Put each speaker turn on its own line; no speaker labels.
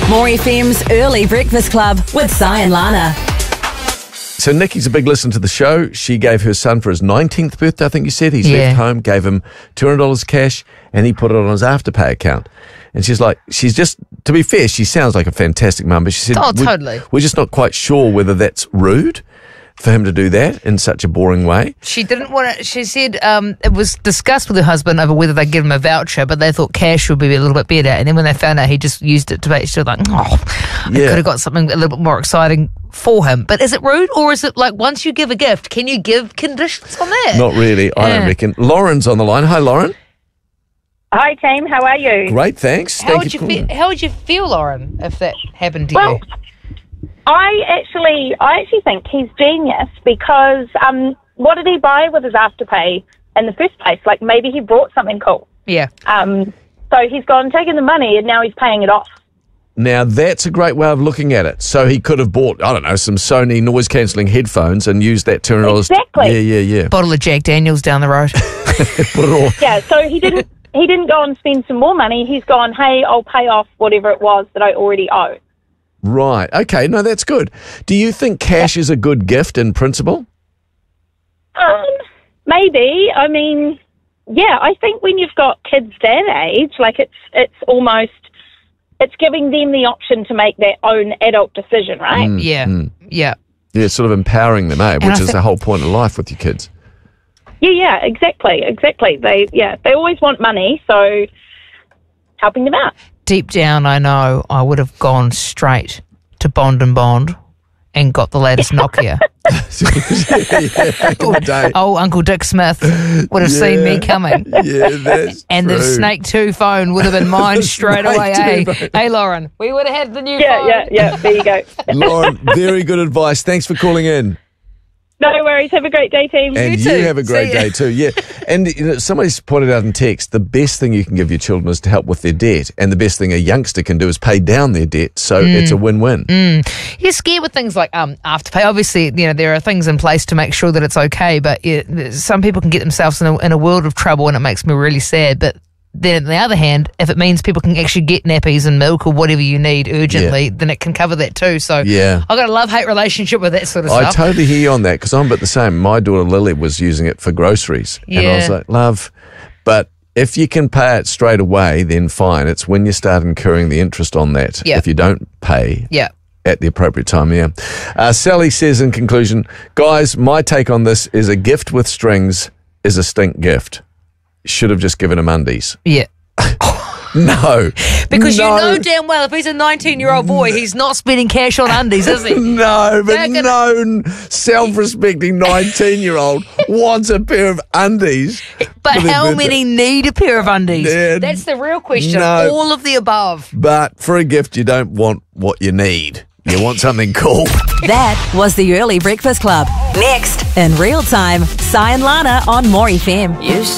More FM's Early Breakfast Club with Si and Lana.
So Nikki's a big listener to the show. She gave her son for his 19th birthday, I think you said. He's left home, gave him $200 cash, and he put it on his Afterpay account. And she's just, to be fair, she sounds like a fantastic mum, but she said,
totally.
We're just not quite sure whether that's rude for him to do that in such a boring way.
She didn't want to. She said it was discussed with her husband over whether they'd give him a voucher, but they thought cash would be a little bit better. And then when they found out he just used it to pay, she was like, I could have got something a little bit more exciting for him. But is it rude, or is it like once you give a gift, can you give conditions on that?
Not really, I don't reckon. Lauren's on the line. Hi, Lauren.
Hi, team. How are you?
Great, thanks.
How would you feel, Lauren, if that happened to you?
I actually think he's genius because what did he buy with his Afterpay in the first place? Like maybe he bought something cool.
Yeah.
So he's gone, taken the money, and now he's paying it off.
Now, that's a great way of looking at it. So he could have bought, I don't know, some Sony noise-cancelling headphones and used that $200.
Exactly.
Yeah.
Bottle of Jack Daniels down the road.
Put it all.
Yeah, so he didn't go and spend some more money. He's gone, hey, I'll pay off whatever it was that I already owe.
Right. Okay. No, that's good. Do you think cash is a good gift in principle?
Maybe. I mean, yeah, I think when you've got kids that age, like it's almost, it's giving them the option to make their own adult decision, right?
Yeah.
Yeah, it's sort of empowering them, which is the whole point of life with your kids.
Yeah, exactly. They always want money, so helping them out.
Deep down, I know I would have gone straight to Bond & Bond and got the latest Nokia.
Back in the day.
Oh, Uncle Dick Smith would have seen me coming.
Yeah, that's
and
true.
the Snake 2 phone would have been mine straight away, Hey, Lauren, we would have had the new phone.
Yeah, there you go.
Lauren, very good advice. Thanks for calling in.
No worries. Have a great day, team.
And you have a great day too. Yeah. And somebody's pointed out in text, the best thing you can give your children is to help with their debt. And the best thing a youngster can do is pay down their debt. So it's a win-win.
You're scared with things like Afterpay. Obviously, there are things in place to make sure that it's okay. But some people can get themselves in a world of trouble, and it makes me really sad. But then on the other hand, if it means people can actually get nappies and milk or whatever you need urgently, then it can cover that too. So I've got a love-hate relationship with that sort of stuff.
I totally hear you on that because I'm a bit the same. My daughter Lily was using it for groceries. And I was like, love, but if you can pay it straight away, then fine. It's when you start incurring the interest on that. If you don't pay at the appropriate time, Sally says in conclusion, guys, my take on this is a gift with strings is a stink gift. Should have just given him undies.
Yeah.
No.
Because you know damn well if he's a 19-year-old boy, he's not spending cash on undies, is he?
No, but no self-respecting 19-year-old wants a pair of undies.
But how many need a pair of undies? That's the real question.
No.
All of the above.
But for a gift, you don't want what you need. You want something cool.
That was the Early Breakfast Club. Next, in real time, Si and Lana on More FM.